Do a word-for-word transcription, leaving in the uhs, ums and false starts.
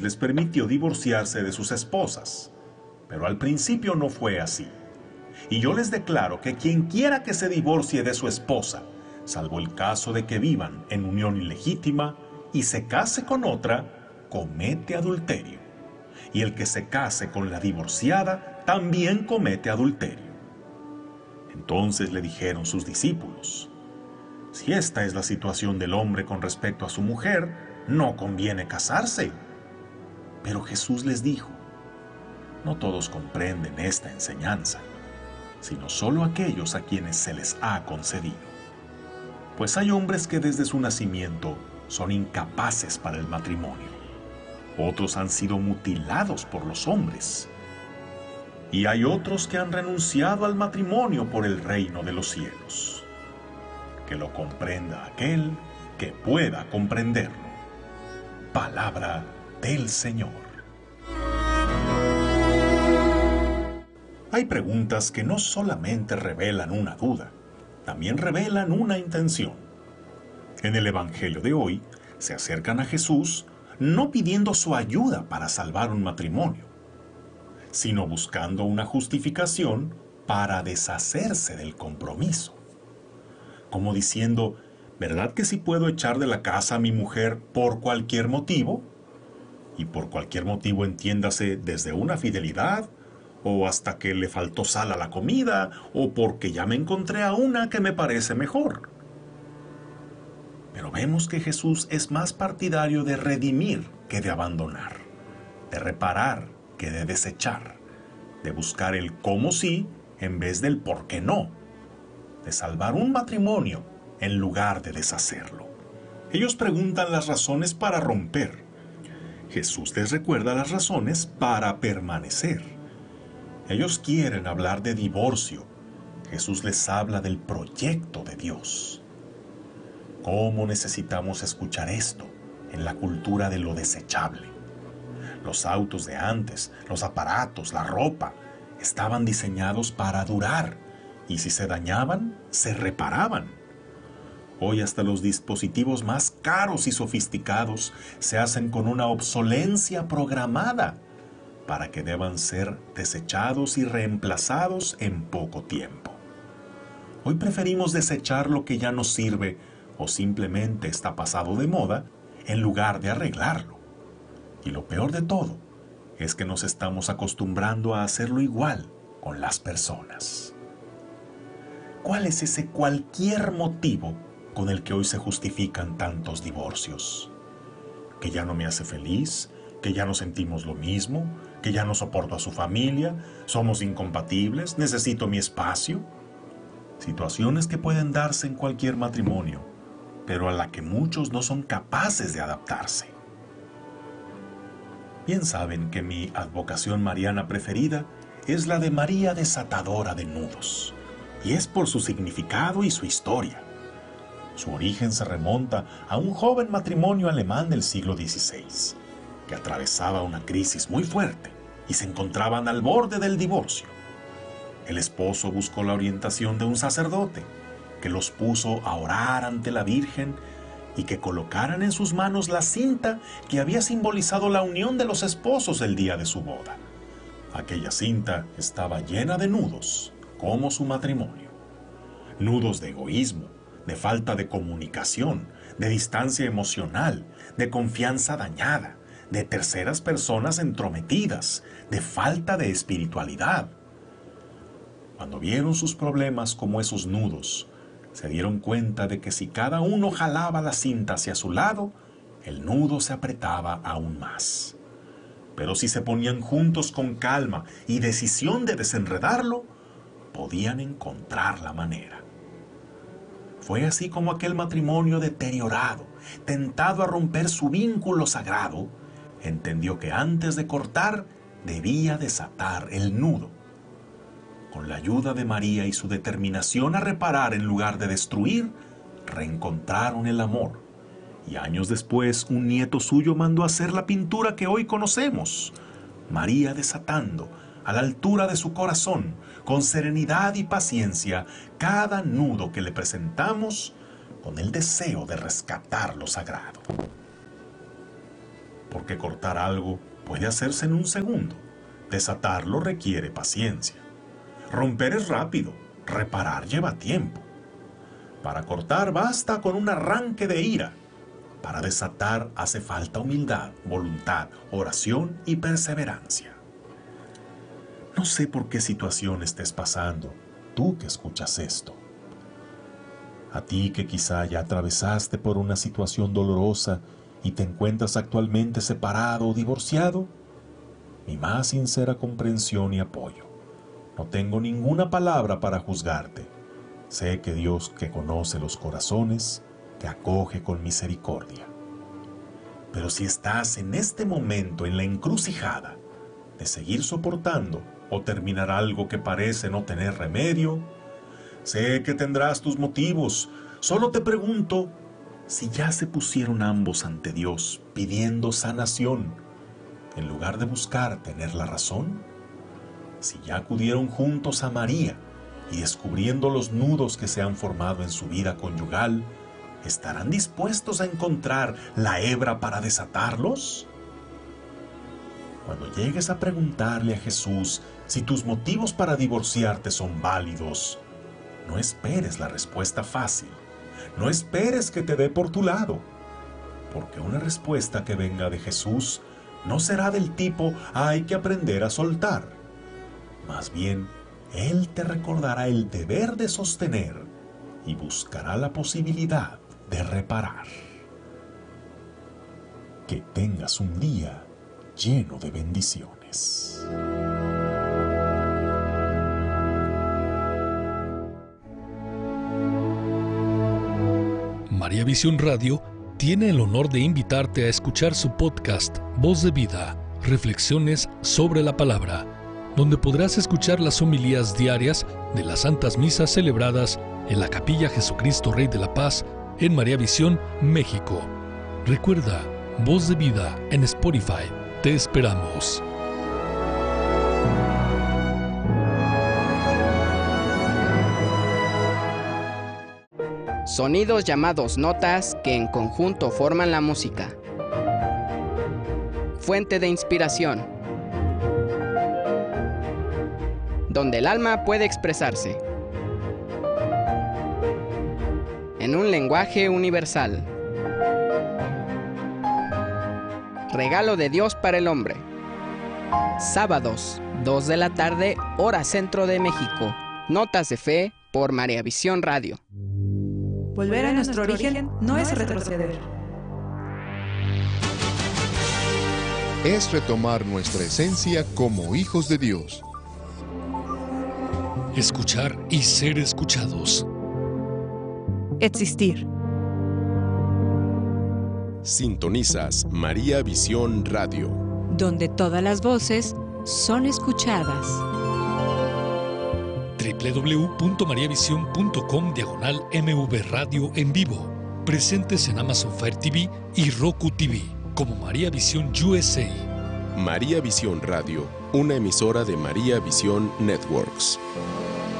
les permitió divorciarse de sus esposas, pero al principio no fue así. Y yo les declaro que quien quiera que se divorcie de su esposa, salvo el caso de que vivan en unión ilegítima y se case con otra, comete adulterio. Y el que se case con la divorciada también comete adulterio. Entonces le dijeron sus discípulos: si esta es la situación del hombre con respecto a su mujer, no conviene casarse. Pero Jesús les dijo: no todos comprenden esta enseñanza, sino solo aquellos a quienes se les ha concedido. Pues hay hombres que desde su nacimiento son incapaces para el matrimonio. Otros han sido mutilados por los hombres. Y hay otros que han renunciado al matrimonio por el reino de los cielos. Que lo comprenda aquel que pueda comprenderlo. Palabra del Señor. Hay preguntas que no solamente revelan una duda, también revelan una intención. En el Evangelio de hoy, se acercan a Jesús no pidiendo su ayuda para salvar un matrimonio, sino buscando una justificación para deshacerse del compromiso. Como diciendo: ¿verdad que sí puedo echar de la casa a mi mujer por cualquier motivo? Y por cualquier motivo entiéndase desde una fidelidad, o hasta que le faltó sal a la comida, o porque ya me encontré a una que me parece mejor. Pero vemos que Jesús es más partidario de redimir que de abandonar, de reparar que de desechar, de buscar el cómo sí en vez del por qué no, de salvar un matrimonio en lugar de deshacerlo. Ellos preguntan las razones para romper. Jesús les recuerda las razones para permanecer. Ellos quieren hablar de divorcio. Jesús les habla del proyecto de Dios. ¿Cómo necesitamos escuchar esto en la cultura de lo desechable? Los autos de antes, los aparatos, la ropa, estaban diseñados para durar, y si se dañaban, se reparaban. Hoy hasta los dispositivos más caros y sofisticados se hacen con una obsolencia programada para que deban ser desechados y reemplazados en poco tiempo. Hoy preferimos desechar lo que ya no sirve o simplemente está pasado de moda en lugar de arreglarlo. Y lo peor de todo es que nos estamos acostumbrando a hacerlo igual con las personas. ¿Cuál es ese cualquier motivo con el que hoy se justifican tantos divorcios? ¿Que ya no me hace feliz? ¿Que ya no sentimos lo mismo? ¿Que ya no soporto a su familia? ¿Somos incompatibles? ¿Necesito mi espacio? Situaciones que pueden darse en cualquier matrimonio, pero a la que muchos no son capaces de adaptarse. Bien saben que mi advocación mariana preferida es la de María desatadora de nudos, y es por su significado y su historia. Su origen se remonta a un joven matrimonio alemán del siglo dieciséis, que atravesaba una crisis muy fuerte y se encontraban al borde del divorcio. El esposo buscó la orientación de un sacerdote, que los puso a orar ante la Virgen y que colocaran en sus manos la cinta que había simbolizado la unión de los esposos el día de su boda. Aquella cinta estaba llena de nudos, como su matrimonio. Nudos de egoísmo, de falta de comunicación, de distancia emocional, de confianza dañada, de terceras personas entrometidas, de falta de espiritualidad. Cuando vieron sus problemas como esos nudos, se dieron cuenta de que si cada uno jalaba la cinta hacia su lado, el nudo se apretaba aún más. Pero si se ponían juntos con calma y decisión de desenredarlo, podían encontrar la manera. Fue así como aquel matrimonio deteriorado, tentado a romper su vínculo sagrado, entendió que antes de cortar, debía desatar el nudo. Con la ayuda de María y su determinación a reparar en lugar de destruir, reencontraron el amor. Y años después, un nieto suyo mandó hacer la pintura que hoy conocemos. María desatando, a la altura de su corazón, con serenidad y paciencia, cada nudo que le presentamos, con el deseo de rescatar lo sagrado. porque cortar algo puede hacerse en un segundo. Desatarlo requiere paciencia. Romper es rápido, reparar lleva tiempo. Para cortar basta con un arranque de ira. Para desatar hace falta humildad, voluntad, oración y perseverancia. No sé por qué situación estés pasando, tú que escuchas esto. A ti que quizá ya atravesaste por una situación dolorosa y te encuentras actualmente separado o divorciado, mi más sincera comprensión y apoyo. No tengo ninguna palabra para juzgarte. Sé que Dios, que conoce los corazones, te acoge con misericordia. Pero si estás en este momento en la encrucijada de seguir soportando o terminar algo que parece no tener remedio, sé que tendrás tus motivos. Solo te pregunto si ya se pusieron ambos ante Dios pidiendo sanación, en lugar de buscar tener la razón. Si ya acudieron juntos a María y descubriendo los nudos que se han formado en su vida conyugal, ¿estarán dispuestos a encontrar la hebra para desatarlos? Cuando llegues a preguntarle a Jesús si tus motivos para divorciarte son válidos, no esperes la respuesta fácil. No esperes que te dé por tu lado, porque una respuesta que venga de Jesús no será del tipo hay que aprender a soltar. Más bien, Él te recordará el deber de sostener y buscará la posibilidad de reparar. Que tengas un día lleno de bendiciones. María Visión Radio tiene el honor de invitarte a escuchar su podcast Voz de Vida, Reflexiones sobre la Palabra, donde podrás escuchar las homilías diarias de las santas misas celebradas en la Capilla Jesucristo Rey de la Paz en María Visión, México. Recuerda, Voz de Vida en Spotify. Te esperamos. Sonidos llamados notas que en conjunto forman la música. Fuente de inspiración. Donde el alma puede expresarse. En un lenguaje universal. Regalo de Dios para el hombre. Sábados, dos de la tarde, hora centro de México. Notas de fe por María Visión Radio. Volver a nuestro origen no es retroceder. Es retomar nuestra esencia como hijos de Dios. Escuchar y ser escuchados. Existir. Sintonizas María Visión Radio, donde todas las voces son escuchadas. doble u doble u doble u punto maría visión punto com diagonal M V Radio en vivo. Presentes en Amazon Fire T V y Roku T V como María Visión U S A. María Visión Radio, una emisora de María Visión Networks.